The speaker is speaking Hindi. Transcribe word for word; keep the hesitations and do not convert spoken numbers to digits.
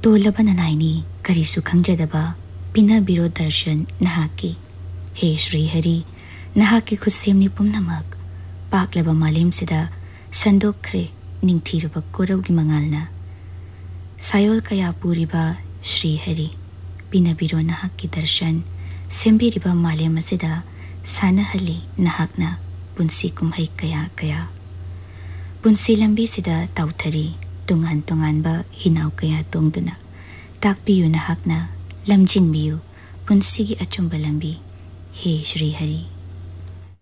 तोलबा ननाइनी करिसु खंगजदबा पिनबिरो दर्शन नहाकी हे श्री हरि नहाकी खुसेमनि पुमनमक पाकलबा मालेम सिदा संदोखरे निंगथीरबा कोरौगी मंगालना सायोल कया पूरिबा श्री हरि पिनबिरो नहाकी दर्शन सेंबिरिबा मालेम सिदा सानहली नहाकना पुंसी कुमहै कया कया पुंसी लंबी सिदा ताउथरी तुंगान तुंगानबा हिनाव कया तोंगदुना ताकपियु नहाकना लमजिंबियु पुंसी की अचुंबा लंबी हे श्री हरि।